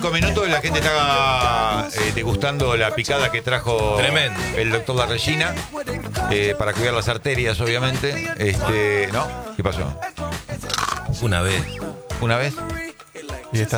5 minutos la gente está degustando la picada que trajo Tremendo. el doctor La Regina para cuidar las arterias, obviamente. ¿No? ¿Qué pasó? Una vez. ¿Una vez? Y este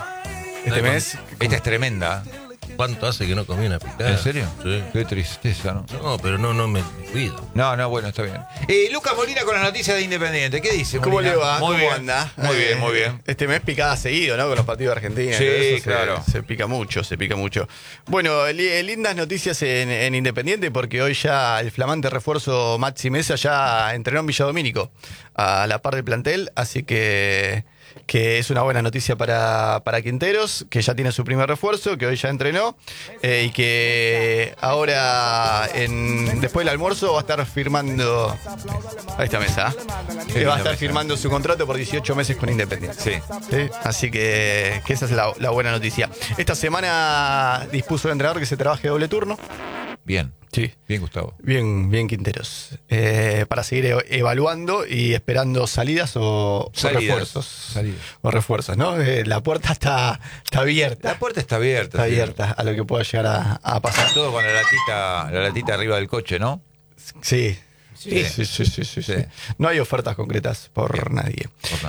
mes. Esta es tremenda. ¿Cuánto hace que no comí una picada? ¿En serio? Sí. Qué tristeza, ¿no? No, pero no me cuido. No, bueno, está bien. Lucas Molina con las noticias de Independiente. ¿Qué dice, ¿Cómo Molina? le va? Muy ¿Cómo bien. anda? Muy bien, muy bien. Este mes picada seguido, ¿no? Con los partidos de Argentina. Sí, y todo eso claro. Se pica mucho. Bueno, lindas noticias en Independiente porque hoy ya el flamante refuerzo Maxi Mesa ya entrenó en Villadomínico a la par del plantel, así que es una buena noticia para Quinteros, que ya tiene su primer refuerzo, que hoy ya entrenó y que ahora después del almuerzo va a estar firmando a esta mesa, que va a estar firmando su contrato por 18 meses con Independiente. Sí. Así que esa es la buena noticia. Esta semana dispuso el entrenador que se trabaje doble turno. Bien. Sí. Bien, Gustavo. Bien Quinteros. Para seguir evaluando y esperando salidas o refuerzos. Salidas. O refuerzos, ¿no? La puerta está abierta. La puerta está abierta. Está abierta a lo que pueda llegar a pasar. Todo con la latita arriba del coche, ¿no? Sí. Sí. Sí. No hay ofertas concretas por nadie. Por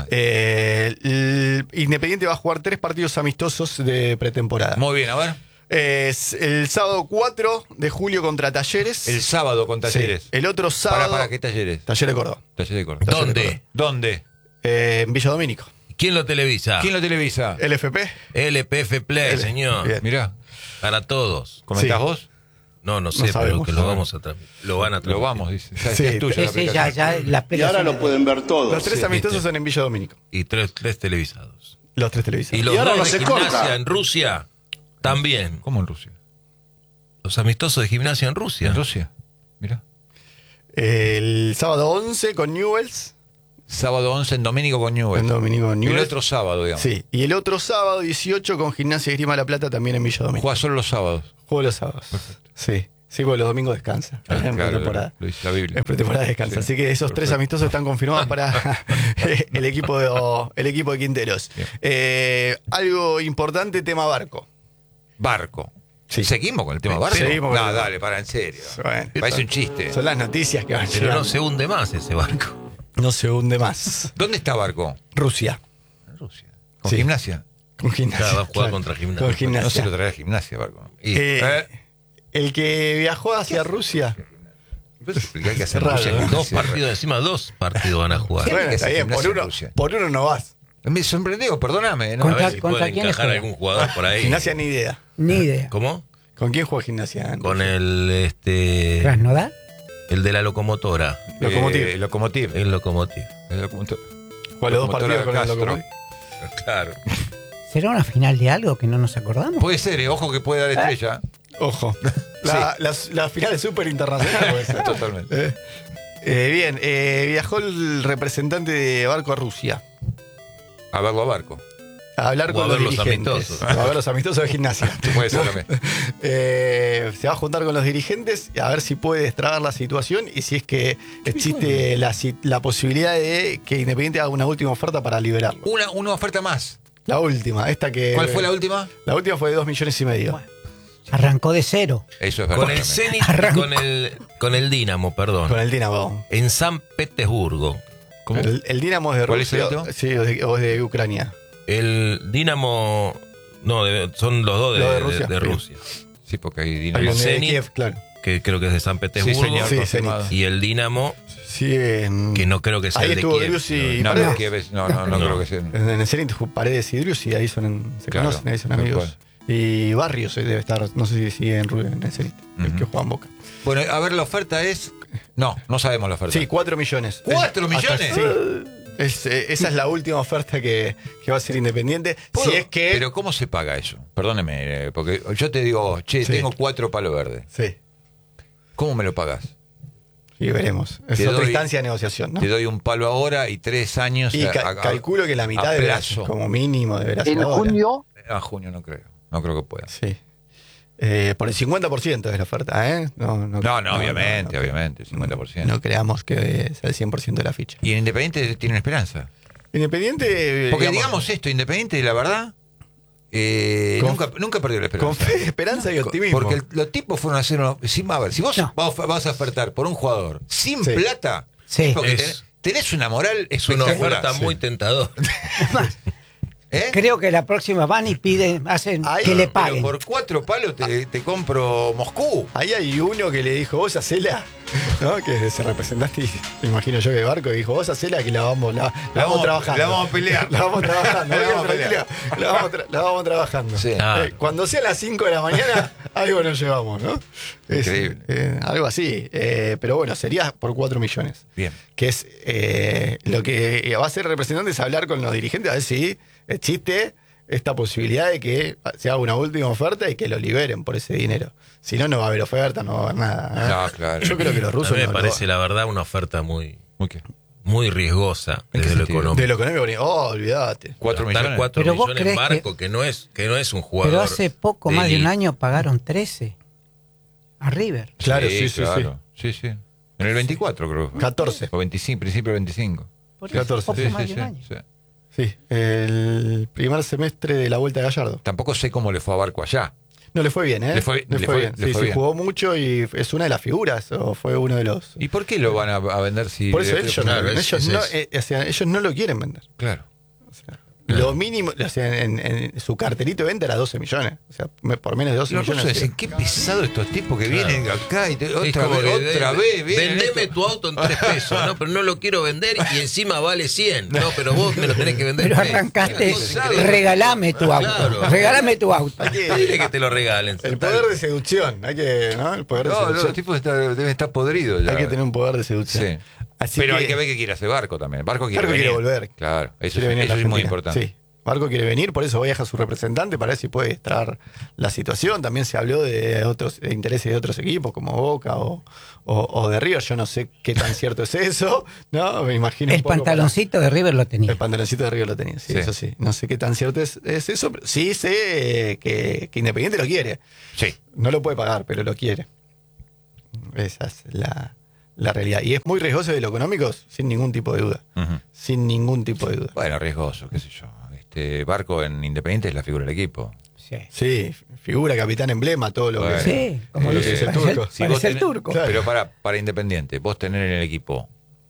nadie. Independiente va a jugar 3 partidos amistosos de pretemporada. Muy bien, a ver. Es el sábado 4 de julio contra Talleres. El sábado con Talleres. Sí. El otro sábado. ¿Para qué Talleres? Talleres de Córdoba. Talleres de Córdoba. ¿Dónde? En Villadomínico. ¿Quién lo televisa? ¿Quién lo televisa? LFP. LPF Play, señor. Bien. Mirá. Para todos. ¿Comentás Sí. vos? No sé, No pero sabemos. que lo vamos a transmitir. Lo van a transmitir. Lo vamos, dice. Ya, Sí, ya es tuya la Sí, aplicación. ya las Y ahora lo pueden ver todos. Los 3 amistosos son en Villadomínico. Y tres televisados. Los 3 televisados. Y los ahora no dos de se gimnasia corta. en Rusia también. ¿Cómo en Rusia? Los amistosos de gimnasia en Rusia. ¿En Rusia? Mirá. El sábado 11 con Newells. Sábado 11 en Domínico con Newell's. En Domínico con Y el Newell's. otro sábado, digamos. Sí. Y el otro sábado 18 con Gimnasia y Esgrima La Plata también en Villadomínico. Juega solo los sábados. Juego los sábados. Sí. Sí, porque los domingos descansa. En pretemporada. Lo dice la Biblia. En pretemporada descansa. Sí. Así que esos 3 Perfecto. amistosos están confirmados para el equipo de Quinteros. Algo importante, tema barco. Barco. Sí. ¿Seguimos con el tema barco? Seguimos con No, el dale, para, en serio. Bueno, Parece un chiste. son las noticias que van Pero llegando. no se hunde más ese barco. No se hunde más. ¿Dónde está Barco? Rusia. En Rusia. ¿Con Sí. Gimnasia? Con Gimnasia. Claro, va a jugar contra Gimnasia. Con Gimnasia. No se lo trae a Gimnasia, Barco. Y El que viajó hacia Rusia. ¿Qué hay que hacer? Raro, Rusia, ¿no? Gimnasia? dos partidos encima, 2 partidos van a jugar. ¿Qué? Bueno, que está hacer bien, Gimnasia en Rusia? por uno no vas. Me sorprendió, perdóname. ¿no? A Contra- ver si ¿contra pueden quiénes encajar juegan? algún jugador por ahí. Gimnasia ni idea. Ni idea. ¿Cómo? ¿Con quién juega Gimnasia? Con el ¿Krasnodar? el de la locomotora. Lokomotiv. Lokomotiv. El locomotiv. El Lokomotiv. Juega los 2 partidos con el Castro. Lokomotiv. Claro. ¿Será una final de algo que no nos acordamos? Puede ser, ojo que puede dar estrella. Ojo. La final es súper internacional. puede ser. Totalmente. Bien, viajó el representante de Barco a Rusia A verlo a Barco. a hablar O con a los ver los dirigentes. amistosos. A ver los amistosos de Gimnasia. Puede ser también. Se va a juntar con los dirigentes a ver si puede destrabar la situación y si es que existe la posibilidad de que Independiente haga una última oferta para liberarlo. Una oferta más. La última, esta que... ¿Cuál fue la última? La última fue de 2,5 millones. Arrancó de cero. Eso es verdad. Con el también. Zenit, Arrancó. con el Dinamo, perdón. Con el Dinamo. En San Petersburgo. ¿Cómo? El Dinamo es de ¿Cuál es el Rusia. otro? Sí, o es de Ucrania. El Dinamo. No, son los dos Lo de de Rusia. de Rusia. Sí, porque hay Hay dinero. un de Zenit. Kiev, claro. Que creo que es de San Petersburgo. Sí, señor. Sí, confirmado. Y el Dinamo, Sí, que no creo que sea ahí el de estuvo Kiev. Driussi y No, Paredes. no, Kiev, no creo que sea. En el Zenit, Paredes y Driussi, ahí se Claro, conocen, ahí son tal amigos. cual. Y Barrios debe estar, no sé si sigue en el Zenit, el que juega en Boca. Bueno, a ver, la oferta es. No sabemos la oferta. Sí, 4 millones. ¿4 millones? Sí. Esa es la última oferta que va a ser Independiente. ¿Puedo? Si es que... Pero ¿cómo se paga eso? Perdóneme, porque yo te digo, che, Sí. tengo 4 palos verdes. Sí, ¿Cómo me lo pagas? y veremos. Es Te otra doy- instancia de negociación, ¿no? Te doy un palo ahora y 3 años. Y calculo que la mitad a deberá, plazo. como mínimo deberá ser En ahora. junio, A junio no creo. No creo que pueda. Sí. Por el 50% es la oferta, ¿eh? No, obviamente, obviamente, 50%. No creamos que sea el 100% de la ficha. Y en Independiente tienen esperanza. Independiente. Porque digamos esto, Independiente, la verdad, nunca perdió la Con esperanza. fe, esperanza y optimismo. Porque los tipos fueron a hacer a ver, si vos No. vas a ofertar por un jugador sin Sí. plata, Sí. porque Es- tenés una moral Es una espectacular. oferta muy tentadora. ¿Eh? Creo que la próxima van y piden, hacen Ahí, que le Pero paguen. por 4 palos te compro Moscú. Ahí hay uno que le dijo, vos hacela, ¿no? Que se representaste, me imagino yo que Barco, y dijo, vos hacela que la vamos trabajando. La vamos a pelear. La vamos trabajando, La vamos a tranquila, la vamos trabajando. Sí. Ah. Cuando sea las 5 de la mañana, algo nos llevamos, ¿no? Increíble. Algo así. Pero bueno, sería por 4 millones. Bien. Que es lo que va a ser representante es hablar con los dirigentes a ver si existe esta posibilidad de que se haga una última oferta y que lo liberen por ese dinero. Si no, no va a haber oferta, no va a haber nada. ¿eh? No, claro. Yo creo que los A rusos mí me no parece, la verdad, una oferta muy, ¿Muy qué? muy riesgosa ¿En qué desde lo sentido? económico. de lo económico. Oh, olvídate. 4 Gastar millones. 4 Pero vos millones en crees Barco, que no es un jugador. Pero hace poco, de más de un elite. año, pagaron 13 a River. Claro, sí. claro. Sí, sí. En el 24 creo. 14. O 25, principio del 25. Por eso, 14. poco Sí, más sí, de sí, un año. sí. Sí, el primer semestre de la Vuelta de Gallardo. Tampoco sé cómo le fue a Barco allá. No, le fue bien, ¿eh? Le fue bien. le Sí, fue sí, bien. jugó mucho y es una de las figuras, o fue uno de los... ¿Y por qué lo van a vender si... Por eso le- ellos, claro, ellos no lo quieren vender. Claro. Lo mínimo, o sea, en su cartelito de venta era 12 millones. O sea, por menos de 12 Los rusos millones. dicen, qué pesado estos tipos que Claro. vienen acá y Es otra como vez, que otra vez. vienen vendeme estos. tu auto en 3 pesos. No, pero no lo quiero vender y encima vale 100. No, pero vos me lo tenés que vender. Pero 3. arrancaste, Una cosa increíble. regalame tu auto. Claro. Regalame tu auto. Dile que te lo regalen. El poder de seducción. Hay que, ¿no? El poder de No, seducción. los tipos deben estar podridos ya. Hay que tener un poder de seducción. Sí. Así Pero hay que ver qué quiere hacer Barco también. Barco quiere Barco quiere venir. volver. Claro, eso, Quiere venir a eso es muy Argentina. importante. Sí. Barco quiere venir, por eso viaja su representante para ver si puede extraer la situación. También se habló de otros intereses de otros equipos como Boca o de River. Yo no sé qué tan cierto es eso, ¿no? Me imagino El un poco pantaloncito de River lo tenía. el pantaloncito de River lo tenía, sí, Sí. eso sí. No sé qué tan cierto es eso, pero sí sé que Independiente lo quiere. Sí. No lo puede pagar, pero lo quiere. Esa es la realidad. Y es muy riesgoso de lo económico, sin ningún tipo de duda. Ujú. Sin ningún tipo de duda. Bueno, riesgoso, qué sé yo. Barco en Independiente es la figura del equipo. Sí. Sí, figura, capitán, emblema, todo lo Bueno. que... Sí, como Eh, lo es el parece turco. Si vos parece el tenés- turco. Claro. Pero para Independiente, vos tener en el equipo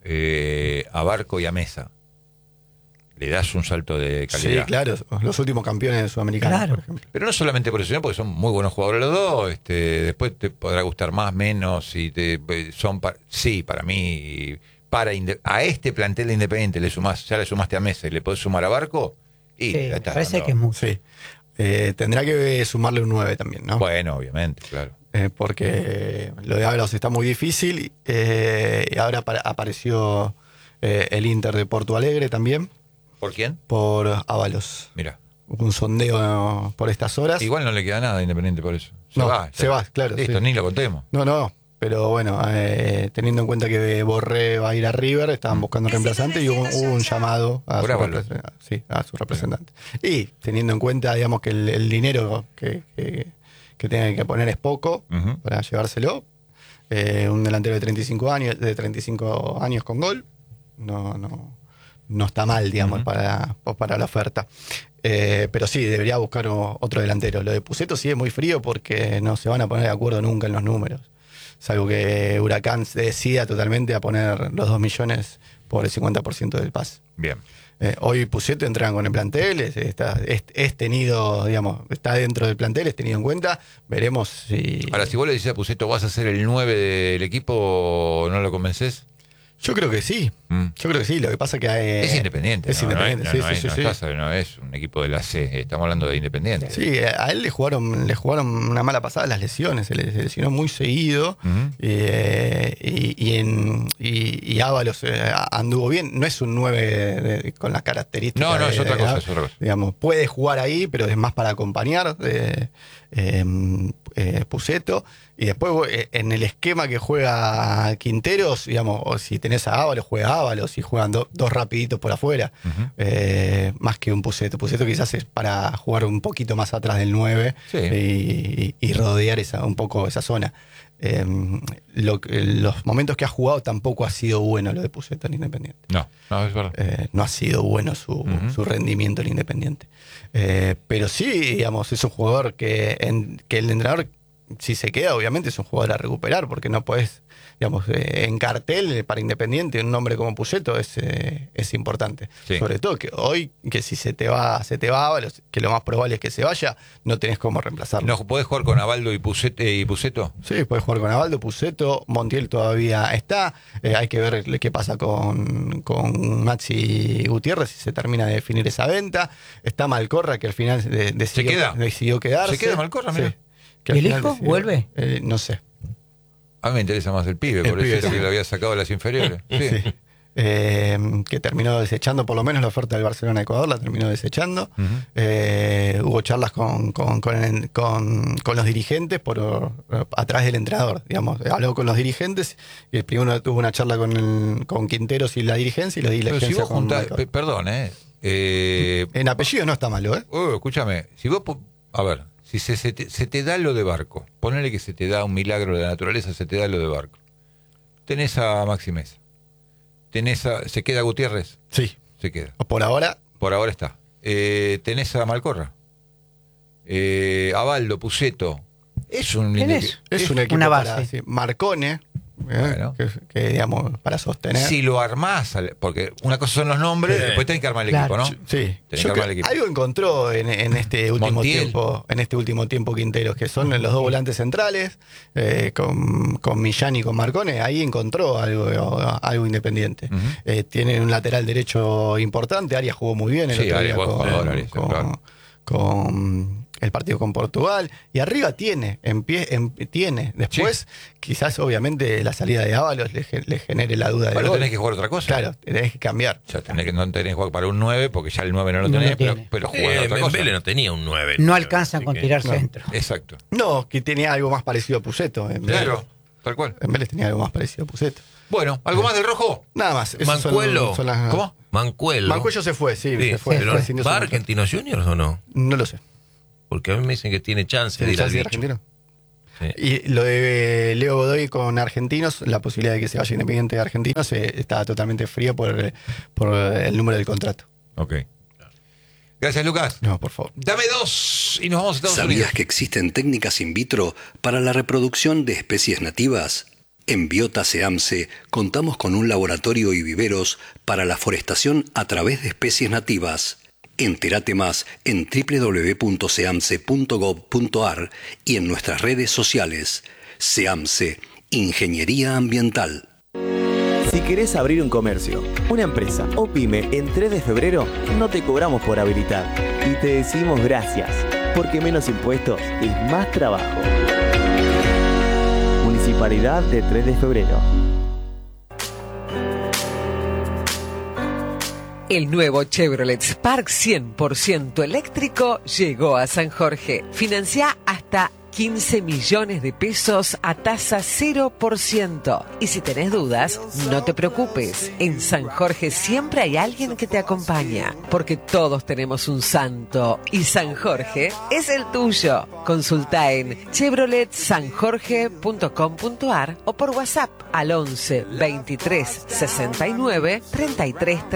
a Barco y a Mesa, le das un salto de Sí, calidad. claro, los últimos campeones sudamericanos, Claro. por ejemplo. Pero no solamente por eso, sino porque son muy buenos jugadores los dos. Después te podrá gustar más, menos. Y sí, para mí, a este plantel de Independiente ya le sumaste a Mesa y le podés sumar a Barco. Y Sí, ya me estás parece dando- que es mucho. Sí. Tendrá que sumarle un 9 también, ¿no? Bueno, obviamente, claro. Porque lo de Ábalos está muy difícil. Y ahora apareció el Inter de Porto Alegre también, ¿Por quién? por Ábalos. Mira. Hubo un sondeo por estas horas. Igual no le queda nada a Independiente por eso. No, ya se va, claro, Listo, sí. ni lo contemos. No, pero bueno, teniendo en cuenta que Borré va a ir a River, estaban buscando un reemplazante y hubo un llamado a Por Ábalos. a su representante. Y teniendo en cuenta, digamos, que el dinero que tengan que poner es poco Ujú. para llevárselo, un delantero de 35 años con gol, no está mal, digamos, Ujú. para la oferta. Pero sí, debería buscar otro delantero. Lo de Puceto sí es muy frío porque no se van a poner de acuerdo nunca en los números. Salvo que Huracán se decida totalmente a poner los 2 millones por el 50% del pase. Bien. Hoy Puceto entrenan con el plantel, es tenido, digamos, está dentro del plantel, es tenido en cuenta. Veremos si... Ahora, si vos le decís a Puceto, vas a ser el 9 del equipo, ¿no lo convencés? Yo creo que sí. Mm. Yo creo que sí. Lo que pasa que Es Independiente. Es ¿no? Independiente, No es, sí. no es un equipo de la C. Estamos hablando de Independiente. Sí, a él le jugaron una mala pasada las lesiones, se lesionó muy seguido. Ujú. Y Ábalos anduvo bien, no es un 9 con las características. No, es otra cosa, es otra cosa. Digamos, puede jugar ahí, pero es más para acompañar Puceto. Y después en el esquema que juega Quinteros, digamos, o si tenés a Ábalos, juega Ábalos y juegan dos rapiditos por afuera, Ujú. más que un Puceto. Puceto quizás es para jugar un poquito más atrás del 9 Sí. y rodear un poco esa zona. los momentos que ha jugado tampoco ha sido bueno lo de Pusetto en Independiente. No, es verdad. No ha sido bueno su rendimiento en Independiente. Pero sí, digamos, es un jugador que el entrenador, si se queda, obviamente es un jugador a recuperar, porque no podés, digamos, en cartel para Independiente un nombre como Pusetto es importante. Sí. Sobre todo que hoy, que si se te va, que lo más probable es que se vaya, no tenés cómo reemplazarlo. ¿No podés jugar con Avaldo y Pusetto? Sí, podés jugar con Avaldo, Pusetto, Montiel todavía está. Hay que ver qué pasa con Maxi Gutiérrez, si se termina de definir esa venta. Está Malcorra, que al final decidió quedarse. ¿Se queda Malcorra? Sí. Mira. Que ¿Y al el final hijo vuelve? No sé. A mí me interesa más el pibe, El por eso pibe, es que sí. lo había sacado de las inferiores. Sí. Sí. Que terminó desechando, por lo menos la oferta del Barcelona de Ecuador la terminó desechando. Hubo charlas con los dirigentes a través del entrenador, digamos. Habló con los dirigentes y el primero tuvo una charla con Quinteros y la dirigencia, y la Pero dirigencia si vos con juntás, Michael. perdón, En apellido no está malo, ¿eh? Escúchame, si vos, a ver, si se te da lo de Barco, ponele que se te da un milagro de la naturaleza, se te da lo de Barco. Tenés a Maxi Mesa. ¿Se queda Gutiérrez? Sí. Se queda. Por ahora, Está. Tenés a Malcorra. Avaldo, Pusetto. Es un equipo una para base. Marcone, Bueno. que digamos, para sostener. Si lo armás, porque una cosa son los nombres, Sí. después tenés que armar el Claro. equipo, ¿no? Sí, Tenés yo que armar creo- el equipo. algo encontró en este último Montiel. tiempo Quinteros, que son los dos volantes centrales, con Millán y con Marcone. Ahí encontró algo Independiente. Tiene un lateral derecho importante. Arias jugó muy bien el Sí, otro Arias, día buen jugador, Arias, claro. con el partido con Portugal, y arriba tiene después, quizás obviamente la salida de Ábalos le genere la duda de Bueno, gol. tenés que jugar otra cosa. Claro, tenés que cambiar. O sea, no tenés que jugar para un 9, porque ya el 9 no lo No tenés, lo tiene. pero jugar otra cosa. Vélez no tenía un 9. No alcanzan Así con que- tirar no. centro. Exacto. No, que tenía algo más parecido a Pusetto. Claro, tal cual. En Vélez tenía algo más parecido a Pusetto. Bueno, ¿algo más del rojo? Nada más. Esas son- Mancuello. son las- ¿Cómo? Mancuello. Mancuello se fue, sí, Sí, se fue. pero rescindió su ¿va a contrato. Argentinos Juniors o no? No lo sé. Porque a mí me dicen que tiene chance de ¿Tiene ir al chance de bicho. argentino? Sí. Y lo de Leo Godoy con Argentinos, la posibilidad de que se vaya Independiente de Argentinos está totalmente fría por el número del contrato. Ok. Gracias, Lucas. No, por favor. Dame 2 y nos vamos a Estados ¿Sabías Unidos. que existen técnicas in vitro para la reproducción de especies nativas? En Biota SEAMSE contamos con un laboratorio y viveros para la forestación a través de especies nativas. Entérate más en www.seamse.gov.ar y en nuestras redes sociales. SEAMSE, Ingeniería Ambiental. Si querés abrir un comercio, una empresa o pyme en 3 de febrero, no te cobramos por habilitar y te decimos gracias, porque menos impuestos es más trabajo. Municipalidad de 3 de febrero. El nuevo Chevrolet Spark 100% eléctrico llegó a San Jorge. Financia hasta 15 millones de pesos a tasa 0%. Y si tenés dudas, no te preocupes. En San Jorge siempre hay alguien que te acompaña, porque todos tenemos un santo y San Jorge es el tuyo. Consulta en chevroletsanjorge.com.ar o por WhatsApp al 11 23 69 33